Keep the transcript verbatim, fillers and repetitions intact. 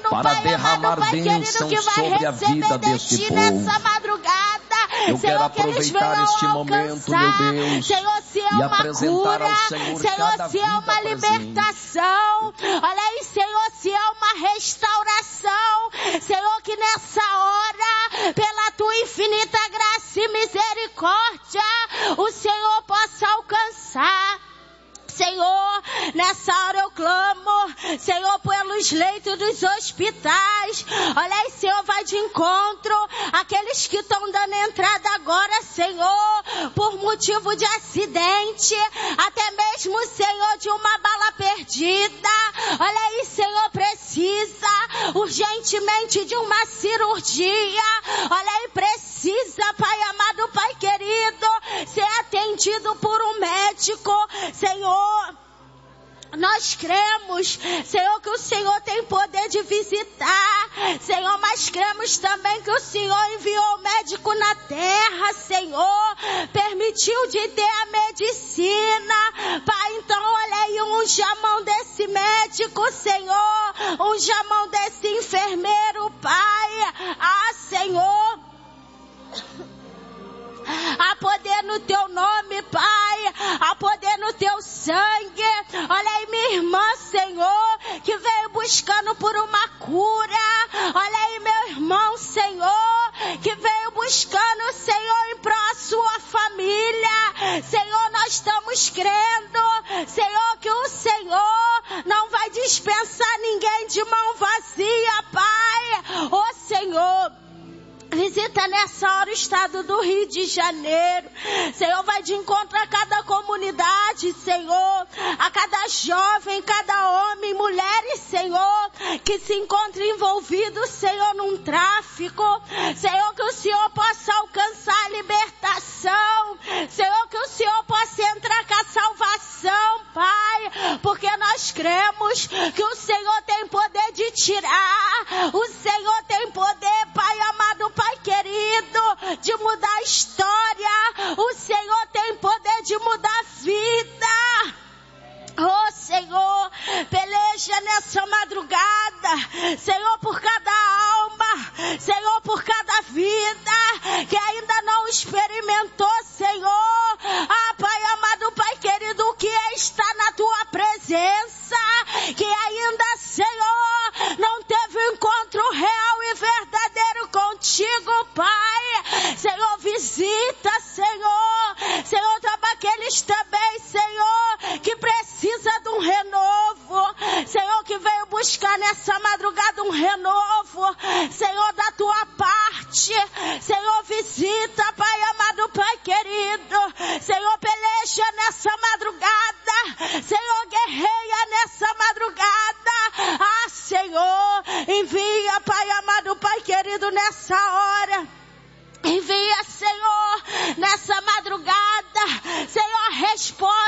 destino, para Pai derramar amado, Pai bênção querido, que vai sobre a vida receber deste de ti povo. nessa madrugada. Eu Senhor, quero que eles aproveitar venham este alcançar. momento, meu Deus, Senhor, se é e uma apresentar cura, ao Senhor Senhor, cada se é vida uma presente. libertação, olha aí, Senhor, se é uma restauração, Senhor, que nessa hora, pela tua infinita graça e misericórdia, o Senhor possa alcançar. Senhor, nessa hora eu clamo, Senhor, pelos leitos dos hospitais. Olha aí, Senhor, vai de encontro àqueles que estão dando entrada agora, Senhor, por motivo de acidente, até mesmo, Senhor, de uma bala perdida. Olha aí, Senhor, precisa urgentemente de uma cirurgia. Olha aí, precisa, Pai amado, Pai querido, ser atendido por um médico, Senhor. Nós cremos, Senhor, que o Senhor tem poder de visitar, Senhor, mas cremos também que o Senhor enviou o médico na terra, Senhor, permitiu de ter a medicina, Pai, então olha aí, unge a mão desse médico, Senhor, unge a mão desse enfermeiro, Pai, ah, Senhor, há poder no teu nome, Pai, há poder no teu sangue. Olha aí, minha irmã, Senhor, que veio buscando por uma cura. Olha aí, meu irmão, Senhor, que veio buscando, Senhor, em prol da sua família. Senhor, nós estamos crendo, Senhor, que o Senhor não vai dispensar ninguém de mão vazia, Pai. Ô, Senhor, visita nessa hora o estado do Rio de Janeiro. Senhor, vai de encontro a cada comunidade, Senhor, a cada jovem, cada homem, mulheres, Senhor, que se encontra envolvido, Senhor, num tráfico. Senhor, que o Senhor possa alcançar a libertação. Senhor, que o Senhor possa entrar com a salvação, Pai, porque nós cremos que o Senhor tem poder de tirar. O Senhor tem poder, Pai amado, Pai querido, de mudar a história. O Senhor tem poder de mudar a vida. Oh, Senhor, peleja nessa madrugada, Senhor, por cada alma, Senhor, por cada vida que ainda não experimentou, Senhor. Ah, Pai amado, Pai querido, o que é estar na tua presença, que ainda, Senhor, não teve um encontro real e verdadeiro contigo, Pai. Senhor, visita, Senhor. Senhor, toma aqueles também, Senhor, que precisa de um renovo. Senhor, que veio buscar nessa madrugada um renovo, Senhor, da tua parte. Senhor, visita, Pai amado, Pai querido. Senhor, peleja nessa madrugada. Senhor, guerreia nessa madrugada. Ah, Senhor, envia, Pai amado, Pai querido, nessa hora. Envia, Senhor, nessa madrugada, Senhor, resposta